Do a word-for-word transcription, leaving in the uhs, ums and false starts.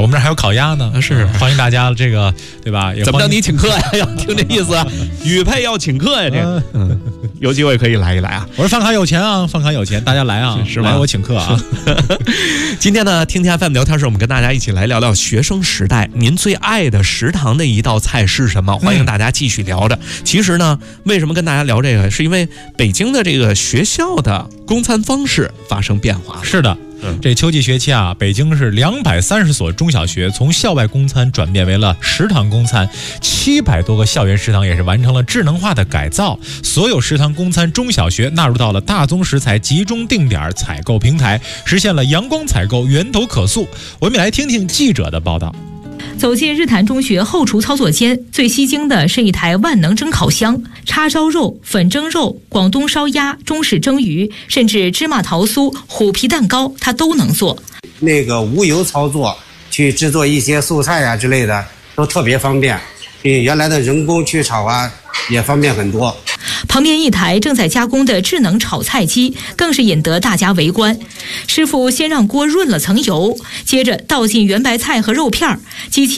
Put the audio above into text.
们这还有烤鸭呢， 是欢迎大家这个对吧？也怎么着你请客呀？要听这意思，宇佩要请客呀，这个，嗯，有机会可以来一来啊。 我说饭卡有钱啊，饭卡有钱，大家来啊， 是吧？ 来我请客啊。 今天呢，听听 F M 聊天室，我们跟大家一起来聊聊学生时代，您最爱的食堂的一道菜是什么？欢迎大家继续聊着。嗯、其实呢，为什么跟大家聊这个？是因为北京的这个学校的供餐方式发生变化。 是的。这秋季学期啊，北京市两百三十所中小学从校外供餐转变为了食堂供餐，七百多个校园食堂也是完成了智能化的改造。所有食堂供餐中小学纳入到了大宗食材集中定点采购平台，实现了阳光采购、源头可溯。我们来听听记者的报道。 走进日坛中学后厨操作间，最吸睛的是一台万能蒸烤箱，叉烧肉、粉蒸肉、广东烧鸭、中式蒸鱼，甚至芝麻桃酥、虎皮蛋糕，它都能做。 那个无油操作去制作一些素菜啊之类的，都特别方便，比原来的人工去炒啊也方便很多。 旁边一台正在加工的智能炒菜机更是引得大家围观。师傅先让锅润了层油，接着倒进圆白菜和肉片，机器